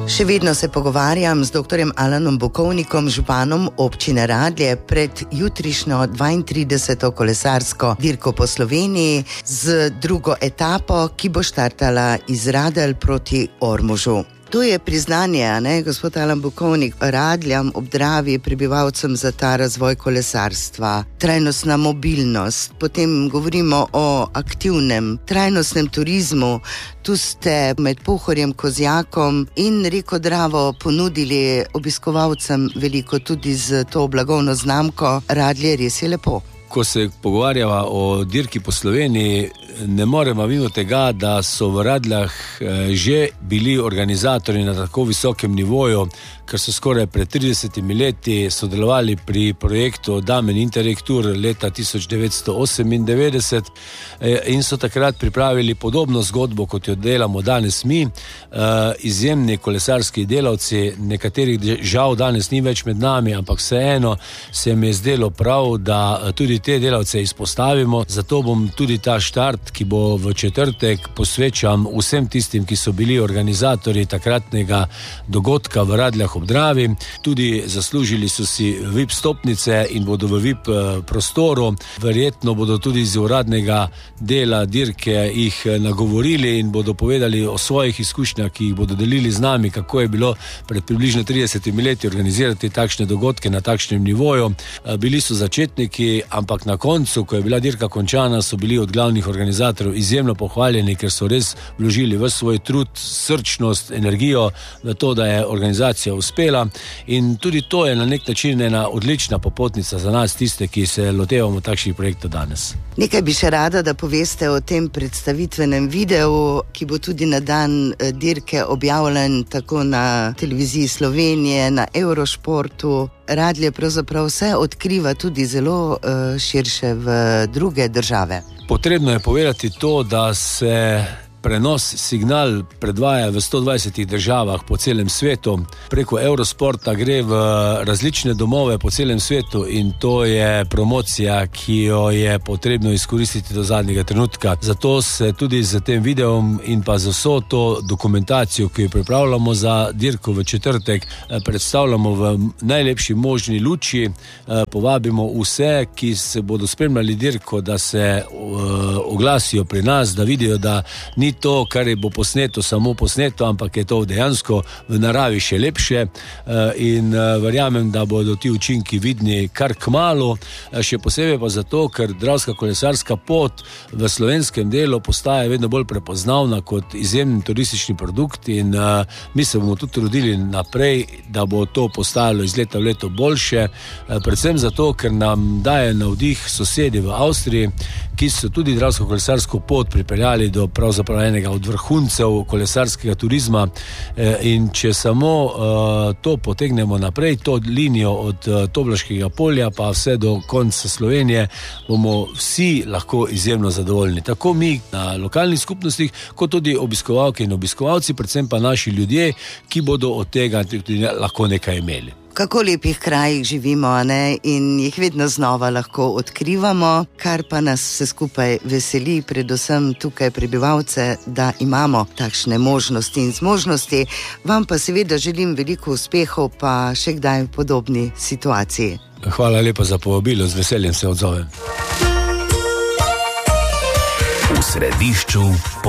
Še vedno se pogovarjam z dr. Alanom Bukovnikom, županom občine Radlje, pred jutrišnjo 32. kolesarsko dirko po Sloveniji z drugo etapo, ki bo štartala iz Radelj proti Ormožu. To je priznanje, ne, gospod Alan Bukovnik, Radljam ob Dravi, prebivalcem za ta razvoj kolesarstva, trajnostna mobilnost, potem govorimo o aktivnem, trajnostnem turizmu. Tu ste med Pohorjem, Kozjakom in reko Dravo ponudili obiskovalcem veliko, tudi z to blagovno znamko Radlje res je lepo. Ko se pogovarjava o dirki po Sloveniji, ne moremo mimo tega, da so v Radljah že bili organizatorji na tako visokem nivoju, ker so skoraj pred 30 leti sodelovali pri projektu Damen Interreg Tour leta 1998 in so takrat pripravili podobno zgodbo, kot jo delamo danes mi. Izjemni kolesarski delavci, nekaterih žal danes ni več med nami, ampak vseeno se mi je zdelo prav, da tudi te delavce izpostavimo. Zato bom tudi ta štart, ki bo v četrtek, posvečam vsem tistim, ki so bili organizatorji takratnega dogodka v Radljah ob Dravi. Tudi zaslužili so si VIP stopnice in bodo v VIP prostoru. Verjetno bodo tudi iz uradnega dela dirke jih nagovorili in bodo povedali o svojih izkušnjah, ki jih bodo delili z nami, kako je bilo pred približno 30 leti organizirati takšne dogodke na takšnem nivoju. Bili so začetniki, ampak na koncu, ko je bila dirka končana, so bili od glavnih organizatorjev izjemno pohvaljeni, ker so res vložili v svoj trud, srčnost, energijo v to, da je organizacija uspela, in tudi to je na nek način ena odlična popotnica za nas, tiste, ki se lotevamo takšnih projektov danes. Nekaj bi še rada, da poveste o tem predstavitvenem videu, ki bo tudi na dan dirke objavljen tako na televiziji Slovenije, na Eurošportu. Radlje pravzaprav vse odkriva tudi zelo širše v druge države. Potrebno je povedati to, da se prenos signal predvaja v 120 državah po celem svetu. Preko Eurosporta gre v različne domove po celem svetu in to je promocija, ki jo je potrebno izkoristiti do zadnjega trenutka. Zato se tudi z tem videom in pa z vso to dokumentacijo, ki jo pripravljamo za dirko v četrtek, predstavljamo v najlepši možni luči. Povabimo vse, ki se bodo spremljali dirko, da se oglasijo pri nas, da vidijo, da ni to, kar je bo posneto, samo posneto, ampak je to dejansko v naravi še lepše, in verjamem, da bodo ti učinki vidni kar kmalu, še posebej pa zato, ker dravska kolesarska pot v slovenskem delu postaja vedno bolj prepoznavna kot izjemen turistični produkt in mi se bomo tudi trudili naprej, da bo to postajalo iz leta v leto boljše, predvsem zato, ker nam daje navdih sosedi v Avstriji, ki so tudi dravsko kolesarsko pot pripeljali do pravzaprav enega od vrhuncev kolesarskega turizma, in če samo to potegnemo naprej, to linijo od Toblaškega polja pa vse do konca Slovenije, bomo vsi lahko izjemno zadovoljni. Tako mi na lokalnih skupnostih, kot tudi obiskovalke in obiskovalci, predvsem pa naši ljudje, ki bodo od tega tudi lahko nekaj imeli. Kako lepih krajih živimo, ne? In jih vedno znova lahko odkrivamo, kar pa nas vse skupaj veseli, predvsem tukaj prebivalce, da imamo takšne možnosti in zmožnosti. Vam pa seveda želim veliko uspehov, pa še kdaj v podobni situaciji. Hvala lepa za povabilo, z veseljem se odzovem. V središču